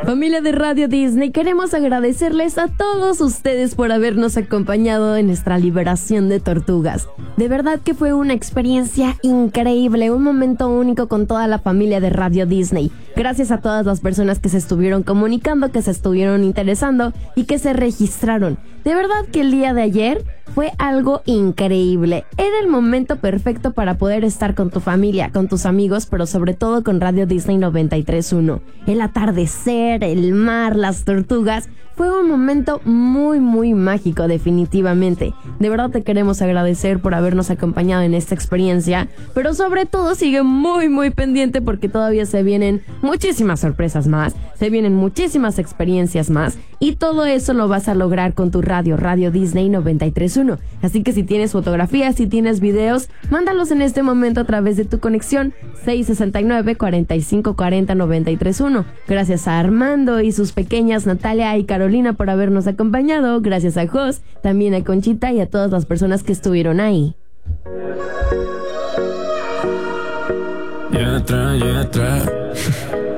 Familia de Radio Disney, queremos agradecerles a todos ustedes por habernos acompañado en nuestra liberación de tortugas. De verdad que fue una experiencia increíble, un momento único con toda la familia de Radio Disney. Gracias a todas las personas que se estuvieron comunicando, que se estuvieron interesando y que se registraron. De verdad que el día de ayer fue algo increíble. Era el momento perfecto para poder estar con tu familia, con tus amigos, pero sobre todo con Radio Disney 93.1. El atardecer, el mar, las tortugas. Fue un momento muy, muy mágico, definitivamente. De verdad te queremos agradecer por habernos acompañado en esta experiencia, pero sobre todo sigue muy, muy pendiente porque todavía se vienen muchísimas sorpresas más, se vienen muchísimas experiencias más y todo eso lo vas a lograr con tu radio Disney 93.1. Así que si tienes fotografías, si tienes videos, mándalos en este momento a través de tu conexión 669-4540-93.1. Gracias a Armando y sus pequeñas Natalia y Carolina por habernos acompañado, gracias a Jos, también a Conchita y a todas las personas que estuvieron ahí. Yeah,